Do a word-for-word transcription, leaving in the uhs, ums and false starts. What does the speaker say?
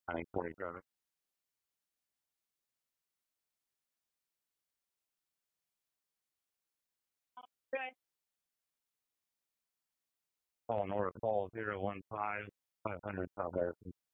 nine forty-seven. Okay. Call North Call zero one five five hundred South Avenue.